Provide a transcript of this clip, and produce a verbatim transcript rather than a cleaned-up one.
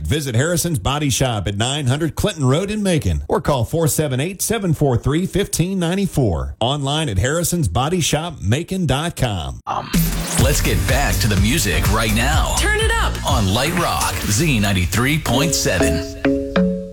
Visit Harrison's Body Shop at nine hundred Clinton Road in Macon or call four seven eight, seven four three, one five nine four. Online at harrisons body shop macon dot com. Um, let's get back to the music right now. Turn it up on Light Rock Z ninety-three point seven.